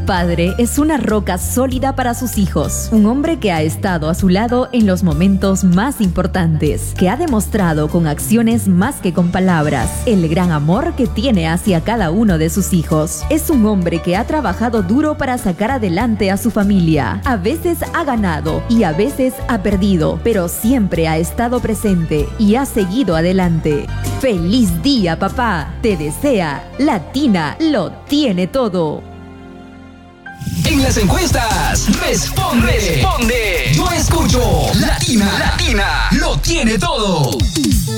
padre es una roca sólida para sus hijos, un hombre que ha estado a su lado en los momentos más importantes, que ha demostrado con acciones más que con palabras el gran amor que tiene hacia cada uno de sus hijos. Es un hombre que ha trabajado duro para sacar adelante a su familia. A veces ha ganado y a veces ha perdido, pero siempre ha estado presente y ha seguido adelante. ¡Feliz día, papá! Te desea Latina Lo Tiene Todo. En las encuestas, responde. Yo escucho Latina Lo Tiene Todo.